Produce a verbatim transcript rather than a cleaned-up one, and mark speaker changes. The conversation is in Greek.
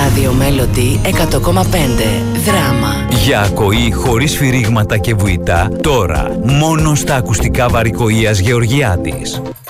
Speaker 1: Ράδιο Μέλοντι εκατό κόμμα πέντε. Δράμα.
Speaker 2: Για ακοή χωρίς σφυρίγματα και βουητά, τώρα μόνο στα ακουστικά Βαρικοΐας Γεωργιάδης.